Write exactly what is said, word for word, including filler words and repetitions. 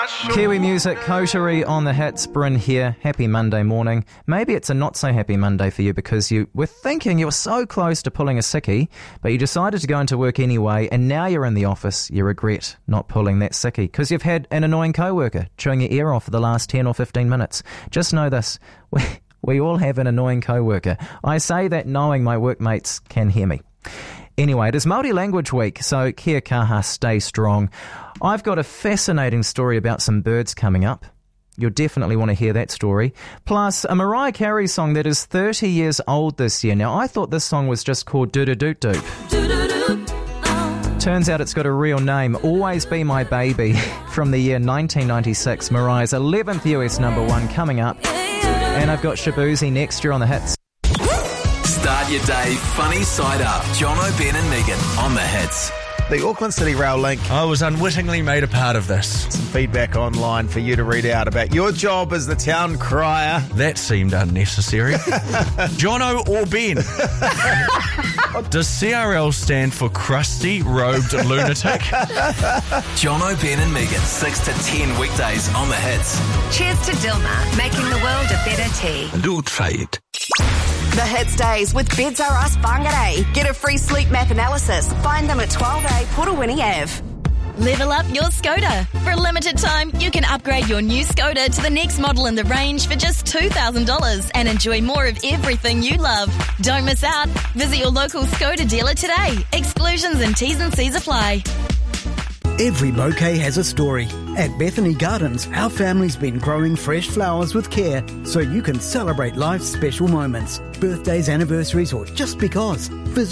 Kiwi music, Coterie on the hits, Bryn here. Happy Monday morning. Maybe it's a not so happy Monday for you because you were thinking you were so close to pulling a sickie, but you decided to go into work anyway, and now you're in the office. You regret not pulling that sickie because you've had an annoying co-worker chewing your ear off for the last ten or fifteen minutes. Just know this, we, we all have an annoying co-worker. I say that knowing my workmates can hear me. Anyway, it is Māori Language Week, so kia kaha, stay strong. I've got a fascinating story about some birds coming up. You'll definitely want to hear that story. Plus, a Mariah Carey song that is thirty years old this year. Now, I thought this song was just called Doo-Doo-Doop-Doop. Turns out it's got a real name, Always Be My Baby, from the year nineteen ninety-six. Mariah's eleventh U S number one coming up. And I've got Shabuzi next year on the hits. Start your day funny side up. Jono, Ben and Megan on the hits. The Auckland City Rail link. I was unwittingly made a part of this. Some feedback online for you to read out about your job as the town crier. That seemed unnecessary. Jono or Ben? Does C R L stand for Crusty Robed Lunatic? Jono, Ben and Megan, six to ten weekdays on the hits. Cheers to Dilmah, making the world a better tea. Do try it. The Hits Days with Beds R Us Whangarei. Get a free sleep map analysis. Find them at twelve A Purawini Avenue. Level up your Skoda. For a limited time, you can upgrade your new Skoda to the next model in the range for just two thousand dollars and enjoy more of everything you love. Don't miss out. Visit your local Skoda dealer today. Exclusions and T's and C's apply. Every bouquet has a story. At Bethany Gardens, our family's been growing fresh flowers with care so you can celebrate life's special moments, birthdays, anniversaries, or just because. Visit